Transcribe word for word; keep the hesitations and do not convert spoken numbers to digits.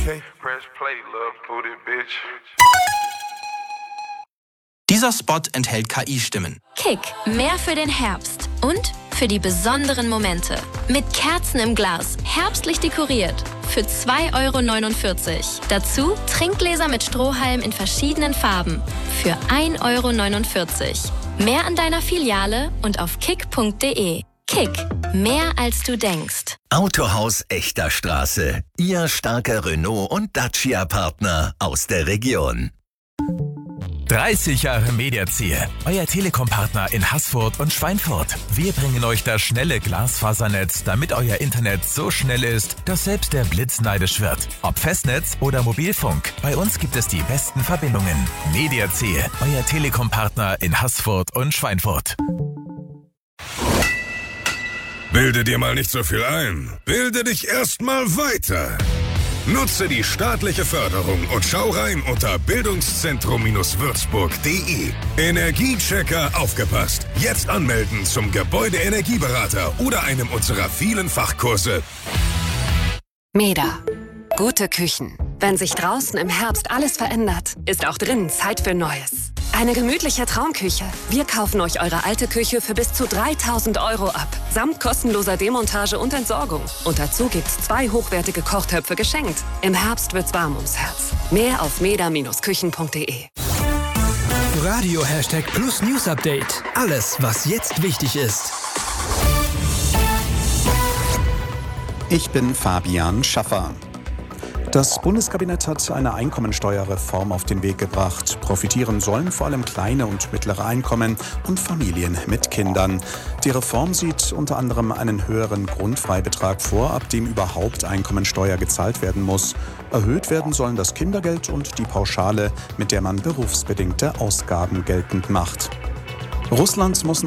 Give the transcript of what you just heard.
Press play, love booty bitch. Dieser Spot enthält K I-Stimmen. Kick, mehr für den Herbst und für die besonderen Momente. Mit Kerzen im Glas, herbstlich dekoriert. Für zwei Euro neunundvierzig. Dazu Trinkgläser mit Strohhalm in verschiedenen Farben. Für ein Euro neunundvierzig. Mehr an deiner Filiale und auf kick punkt de. Kick, mehr als du denkst. Autohaus Echter Straße. Ihr starker Renault- und Dacia-Partner aus der Region. dreißig Jahre Mediaziel, euer Telekom-Partner in Haßfurt und Schweinfurt. Wir bringen euch das schnelle Glasfasernetz, damit euer Internet so schnell ist, dass selbst der Blitz neidisch wird. Ob Festnetz oder Mobilfunk, bei uns gibt es die besten Verbindungen. Mediaziel, euer Telekom-Partner in Haßfurt und Schweinfurt. Bilde dir mal nicht so viel ein. Bilde dich erstmal weiter. Nutze die staatliche Förderung und schau rein unter bildungszentrum würzburg punkt de. Energiechecker aufgepasst. Jetzt anmelden zum Gebäudeenergieberater oder einem unserer vielen Fachkurse. Meda. Gute Küchen. Wenn sich draußen im Herbst alles verändert, ist auch drinnen Zeit für Neues. Eine gemütliche Traumküche. Wir kaufen euch eure alte Küche für bis zu dreitausend Euro ab. Samt kostenloser Demontage und Entsorgung. Und dazu gibt's zwei hochwertige Kochtöpfe geschenkt. Im Herbst wird's warm ums Herz. Mehr auf meda Bindestrich küchen punkt de. Radio Hashtag Plus News Update. Alles, was jetzt wichtig ist. Ich bin Fabian Schaffer. Das Bundeskabinett hat eine Einkommensteuerreform auf den Weg gebracht. Profitieren sollen vor allem kleine und mittlere Einkommen und Familien mit Kindern. Die Reform sieht unter anderem einen höheren Grundfreibetrag vor, ab dem überhaupt Einkommensteuer gezahlt werden muss. Erhöht werden sollen das Kindergeld und die Pauschale, mit der man berufsbedingte Ausgaben geltend macht. Russland muss